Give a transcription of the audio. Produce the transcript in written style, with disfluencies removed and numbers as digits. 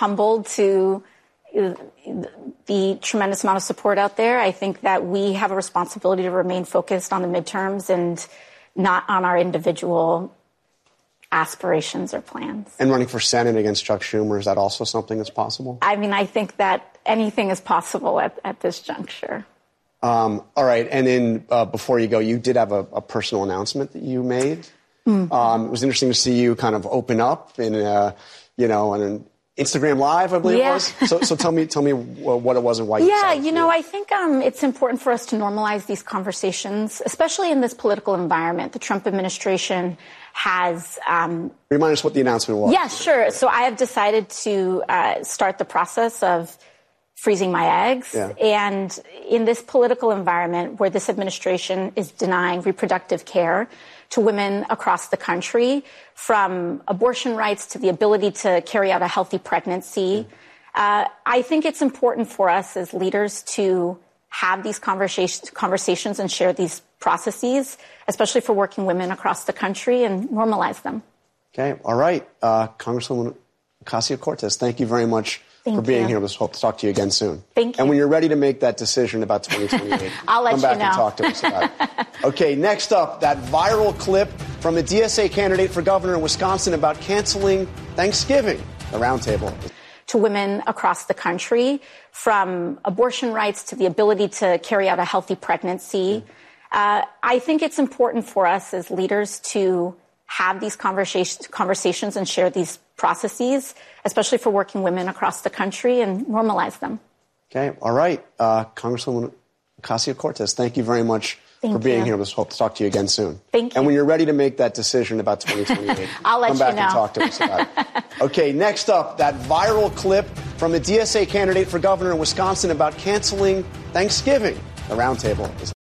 humbled to the tremendous amount of support out there. I think that we have a responsibility to remain focused on the midterms and not on our individual aspirations or plans. And running for Senate against Chuck Schumer, is that also something that's possible? I mean, I think that anything is possible at this juncture. All right. And then before you go, you did have a personal announcement that you made. It was interesting to see you kind of open up in, on an Instagram Live, I believe it was. So tell me what it was and why you decided to do it. I think it's important for us to normalize these conversations, especially in this political environment. The Trump administration has... Remind us what the announcement was. Yeah, sure. So I have decided to start the process of freezing my eggs. Yeah. And in this political environment where this administration is denying reproductive care to women across the country, from abortion rights to the ability to carry out a healthy pregnancy, I think it's important for us as leaders to have these conversations and share these processes, especially for working women across the country, and normalize them. Okay. All right. Congresswoman Ocasio-Cortez, thank you very much for being here. Let's hope to talk to you again soon. Thank you. And when you're ready to make that decision about 2028, I'll let come back you know. and talk to us about it. Okay, next up, that viral clip from a DSA candidate for governor in Wisconsin about canceling Thanksgiving. The roundtable. To women across the country, from abortion rights to the ability to carry out a healthy pregnancy. I think it's important for us as leaders to have these conversations and share these processes, especially for working women across the country, and normalize them. Okay. All right. Congresswoman Ocasio-Cortez, thank you very much for being here. Let's hope to talk to you again soon. Thank you. And when you're ready to make that decision about 2028, I'll let come back you know. and talk to us about it. Okay, next up, that viral clip from a DSA candidate for governor in Wisconsin about canceling Thanksgiving. The roundtable is